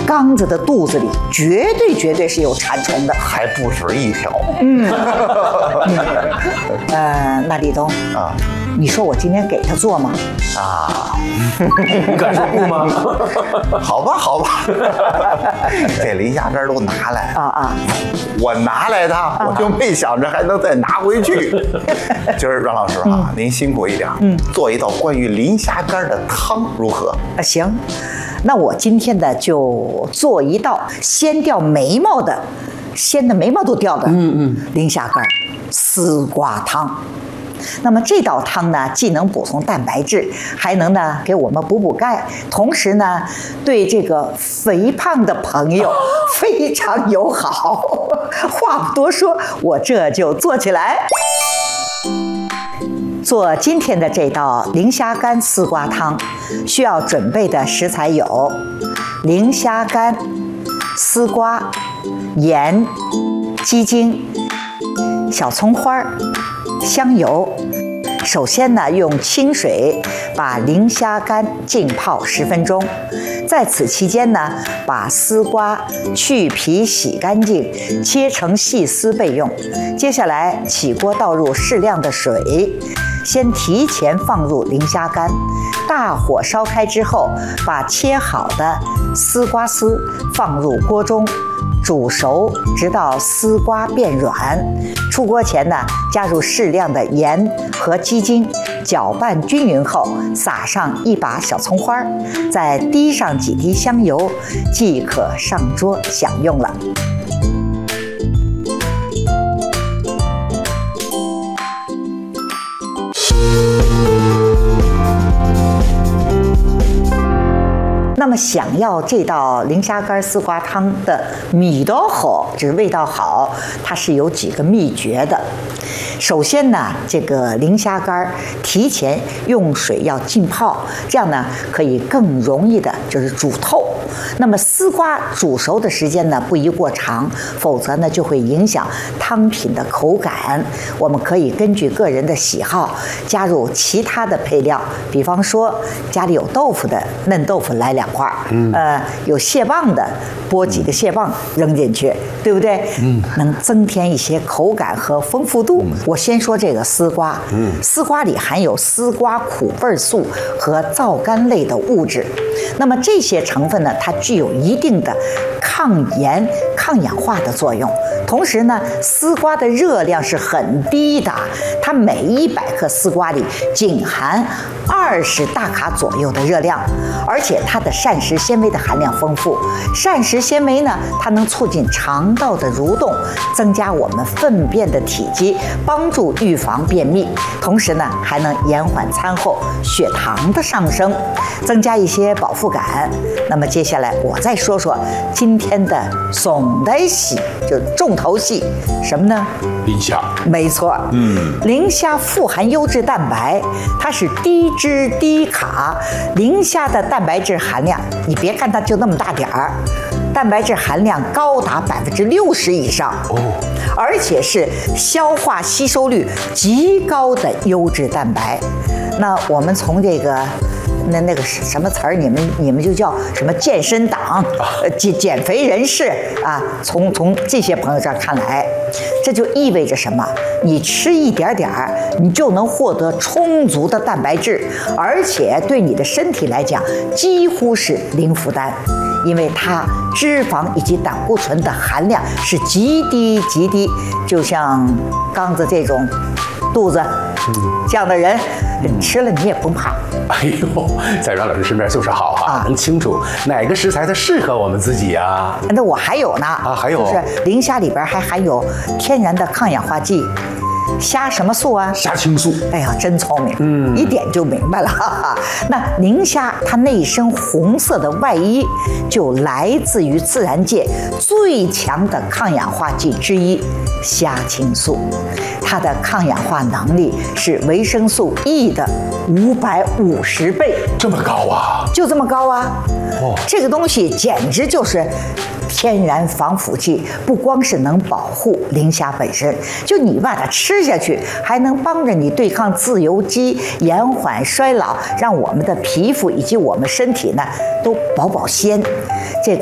刚子的肚子里绝对是有馋虫的， 还不止一条。 那李东啊，你说我今天给他做吗？ 啊， 你敢说不吗？ 好吧，这零虾干都拿来我拿来它，我就没想着还能再拿回去。今儿阮老师啊，您辛苦一点，做一道关于磷虾干的汤如何？ 行，那我今天呢就做一道先掉眉毛的，鲜的眉毛都掉的，磷虾干丝瓜汤。那么这道汤呢，既能补充蛋白质，还能呢给我们补钙，同时呢，对这个肥胖的朋友非常友好。话不多说，我这就做起来。做今天的这道磷虾干丝瓜汤，需要准备的食材有磷虾干、丝瓜、盐、鸡精、小葱花、香油。首先呢，用清水把磷虾干浸泡10分钟，在此期间呢，把丝瓜去皮洗干净，切成细丝备用。接下来起锅倒入适量的水，先提前放入磷虾干，大火烧开之后，把切好的丝瓜丝放入锅中，煮熟直到丝瓜变软。出锅前呢，加入适量的盐和鸡精，搅拌均匀后，撒上1把小葱花，再滴上几滴香油，即可上桌享用了。那么想要这道磷虾干丝瓜汤的味道好，就是味道好，它是有几个秘诀的。首先呢，这个磷虾干提前用水要浸泡，这样呢可以更容易的就是煮透。那么丝瓜煮熟的时间呢不宜过长，否则呢就会影响汤品的口感。我们可以根据个人的喜好加入其他的配料，比方说家里有豆腐的，嫩豆腐来2块，有蟹棒的，剥几个蟹棒扔进去，对不对？能增添一些口感和丰富度。我先说这个丝瓜，丝瓜里含有丝瓜苦味素和皂苷类的物质，那么这些成分呢，它具有一定的抗炎、抗氧化的作用。同时呢，丝瓜的热量是很低的，它每100克丝瓜里仅含20大卡左右的热量，而且它的膳食纤维的含量丰富。膳食纤维呢，它能促进肠道的蠕动，增加我们粪便的体积，帮助预防便秘。同时呢，还能延缓餐后血糖的上升，增加一些饱腹感。那么接下来我再说说今天的总的戏，就是重头戏，什么呢？ 磷虾。 没错，磷虾富含优质蛋白，它是低脂低卡。磷虾的蛋白质含量，你别看它就那么大点儿，蛋白质含量高达60%以上而且是消化吸收率极高的优质蛋白。那我们从这个那个什么词儿，你们就叫什么健身党、减肥人士啊？从这些朋友这儿看来，这就意味着什么？你吃一点点儿，你就能获得充足的蛋白质，而且对你的身体来讲几乎是零负担，因为它脂肪以及胆固醇的含量是极低极低。就像刚子这种肚子这样的人，吃了你也不怕。 哎呦，在阮老师身边就是好啊，能清楚哪个食材它适合我们自己啊。 那我还有呢还有就是磷虾里边还含有天然的抗氧化剂，虾什么素啊？ 虾青素。 哎呀，真聪明，一点就明白了。那磷虾它那一身红色的外衣，就来自于自然界最强的抗氧化剂之一——虾青素。它的抗氧化能力是维生素 E 的550倍， 这么高啊？ 就这么高啊！这个东西简直就是天然防腐剂，不光是能保护磷虾本身，就你把它吃下去，还能帮着你对抗自由基，延缓衰老，让我们的皮肤以及我们身体呢都保鲜。这个